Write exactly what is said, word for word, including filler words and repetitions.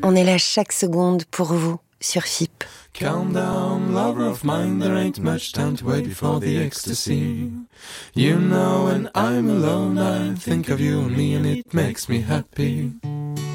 On est là chaque seconde pour vous sur F I P. Calm down, lover of mine, there ain't much time to wait before the ecstasy. You know when I'm alone, I think of you and me and it makes me happy.